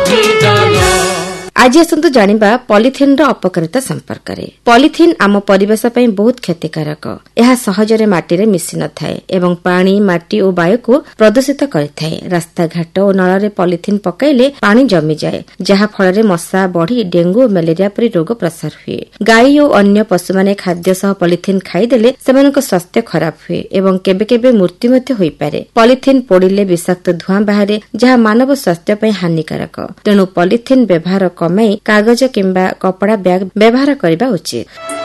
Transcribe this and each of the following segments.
आज आसतु जानिबा पॉलिथिन रो अपकारिता संपर्क रे। पॉलिथिन आम परिवेश पई बहुत क्षतिकारक। यह सहजरे माटी रे मिसि न थाए एवं पानी माटी और वायु को प्रदूषित करथाए। रास्ता घाट और नल रे पॉलिथिन पकाइले पानी जमी जाए, जहा फल रे मशा बढ़ी डेंगू और मलेरिया परि रोग प्रसार हुए। गाई और अन्य पशु माने खाद्य सह पॉलिथिन खाइदेले सेमानक स्वास्थ्य खराब हुए एवं केबे केबे मृत्यु मध्ये होई पारे। पॉलिथिन पोड़िले विषाक्त धुआं बाहरे, जहा मानव स्वास्थ्य पई हानिकारक। तेणु पॉलिथिन व्यवहार कमाई कागज किंबा कपड़ा बैग व्यवहार करबा उचित।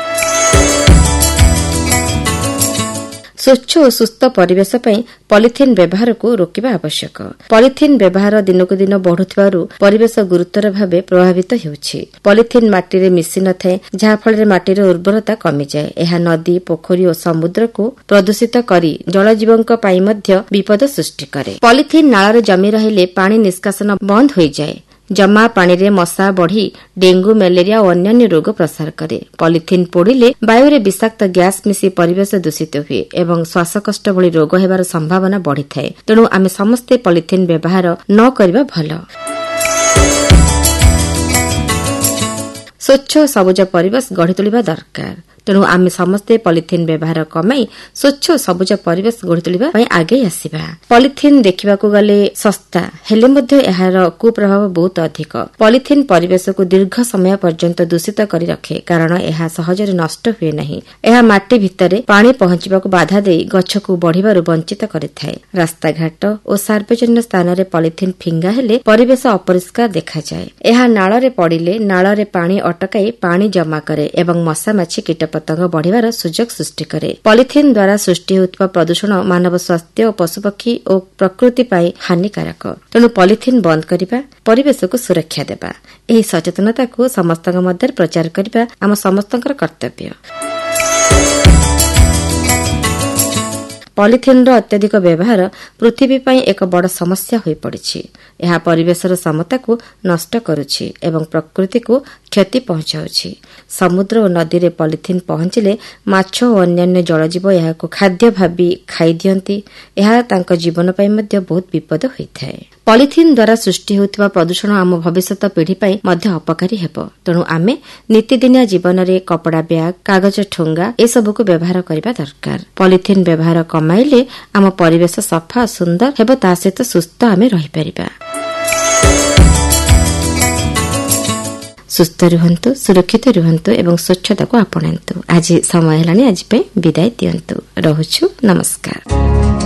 स्वच्छ और सुस्थ परिवेश पई पॉलिथिन व्यवहार को रोकिबा आवश्यक। पॉलिथिन व्यवहार दिनकु दिन बढ़ुथिबारु परिवेश गुरुतर भावे प्रभावित हेउछि। पॉलिथिन माटी रे मिसि न थाए, जहा फल रे माटी रे उर्वरता कमी जाए। एहा नदी पोखरी और समुद्र को प्रदूषित करी जलजीवनक पई मध्य विपद सृष्टि करे। पॉलिथिन नाळ रे जमी रहिले पानी निष्कासन बंद होई जाए। जमा पानी रे मशा बढ़ी डेंगू मलेरिया और अन्य रोग प्रसार करे। पॉलिथिन पोड़िले वायु रे विषाक्त गैस मिसी परिवेश दूषित हुए एवं श्वासकष्ट भली रोग हेबार संभावना बढ़ी थाए। तेणु आमे समस्ते पॉलिथिन व्यवहार न करिबा भल। स्वच्छ सबुज परिवेश गढ़ी तोलिबा दरकार। तेणु आमे समस्ते पॉलिथिन व्यवहार कमाई स्वच्छ सबुज परिवेश गढ़ी तोलिबा पई आगे आसीबा। पॉलिथिन देखिबाकू गले सस्ता हेले मध्ये एहार कुप्रभाव बहुत अधिक। पॉलिथिन परिवेश को दीर्घ समय पर्यंत दूषित करी रखे, कारण एहा सहजरे नष्ट हुए नहीं। एहा माटी भितरे पानी पहुंचीबाकू बाधा देई गछ को बढ़िबारु वंचित करिथाए। रास्ता घाट और सार्वजनिक स्थान रे पॉलिथिन फिंगा हेले परिवेश अपरिष्कार देखा जाए। एहा नाळ रे पड़िले नाळ रे पानी अटकाई पानी जमा करे एवं मशा माछी कीट पतंग बढ़िबार सुजोग सृष्टि करे। पॉलिथिन द्वारा सृष्टि होउतबा प्रदूषण मानव स्वास्थ्य और पशुपक्षी और प्रकृति पाई हानिकारक। तेणु पॉलिथिन बंद करिबा, परिवेश को सुरक्षा देबा, एही सचेतनता को समस्तक मध्य प्रचार करिबा आम समस्तकर कर्तव्य। पॉलिथिन रो अत्यधिक व्यवहार पृथ्वी पई एक बड़ समस्या होई पड़िछि। एहा परिवेशर समता को नष्ट करुछि एवं प्रकृति को क्षति पहुंचाउछि। समुद्र और नदी रे पॉलिथिन पहुंचिले माछ और अन्य जलजीव एहाको खाद्य भाबी खाई दियंती। एहा तांको जीवन पई मध्ये बहुत विपद होइथाए। पॉलिथिन द्वारा सृष्टि होउतबा प्रदूषण आम भविष्यत पीढ़ी पई मध्ये अपकारी हेबो। तेणु आमे नित्यदिनिया जीवन रे कपड़ा बैग कागज ठोंगा ए सब को व्यवहार करबा दरकार। पॉलिथिन व्यवहार कमाइले आम परिवेश सफा सुंदर हेबो, ता सहित सुस्थ आमे रहि परिबा। सुस्थ रुहंतु, सुरक्षित रुहंतु एवं स्वच्छता को आपणांतु। आज समय हेलानी, आज पे विदाय दियंतु। रहुछु, नमस्कार।